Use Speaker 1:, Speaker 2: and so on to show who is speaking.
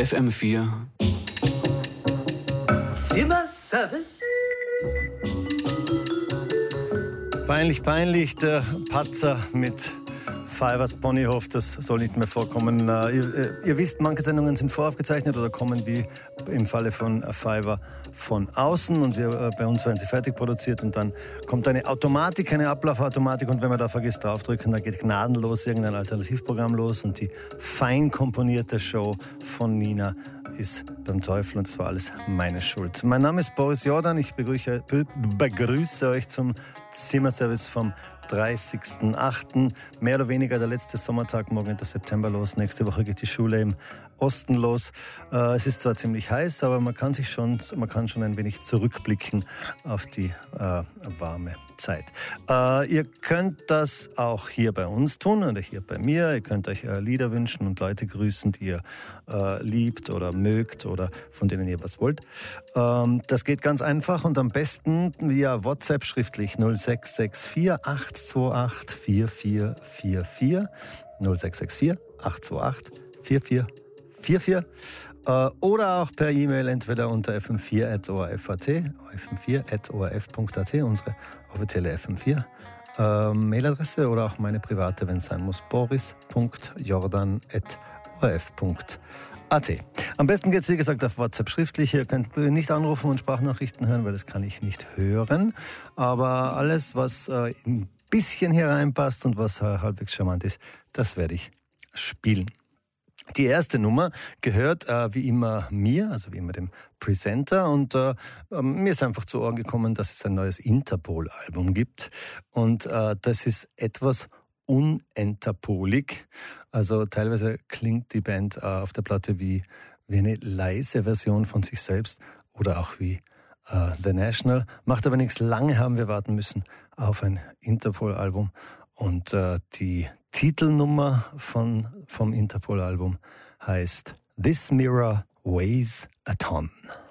Speaker 1: FM4
Speaker 2: Zimmerservice?
Speaker 3: Peinlich, peinlich, der Patzer mit Fivers Ponyhof, das soll nicht mehr vorkommen. Ihr wisst, manche Sendungen sind voraufgezeichnet oder kommen wie im Falle von Fiver von außen und bei uns werden sie fertig produziert und dann kommt eine Automatik, eine Ablaufautomatik und wenn man da vergisst draufdrücken, dann geht gnadenlos irgendein Alternativprogramm los und die fein komponierte Show von Nina ist beim Teufel und das war alles meine Schuld. Mein Name ist Boris Jordan, ich begrüße euch zum Zimmerservice vom 30.08. Mehr oder weniger der letzte Sommertag, morgen geht der September los. Nächste Woche geht die Schule im Osten los. Es ist zwar ziemlich heiß, aber man kann schon ein wenig zurückblicken auf die warme Zeit. Ihr könnt das auch hier bei uns tun oder hier bei mir. Ihr könnt euch Lieder wünschen und Leute grüßen, die ihr liebt oder mögt oder von denen ihr was wollt. Das geht ganz einfach und am besten via WhatsApp schriftlich 0664 828 4444 0664 828 4444 oder auch per E-Mail entweder unter fm4@orf.at, fm4@orf.at, unsere offizielle FM4 Mailadresse oder auch meine private, wenn es sein muss, boris.jordan@orf.at. Am besten geht es, wie gesagt, auf WhatsApp schriftlich. Ihr könnt nicht anrufen und Sprachnachrichten hören, weil das kann ich nicht hören. Aber alles, was ein bisschen hier reinpasst und was halbwegs charmant ist, das werde ich spielen. Die erste Nummer gehört wie immer mir, also wie immer dem Presenter und mir ist einfach zu Ohren gekommen, dass es ein neues Interpol-Album gibt und das ist etwas unenterpolig, also teilweise klingt die Band auf der Platte wie eine leise Version von sich selbst oder auch wie The National, macht aber nichts, lange haben wir warten müssen auf ein Interpol-Album und die Titelnummer vom Interpol-Album heißt This Mirror Weighs a Ton.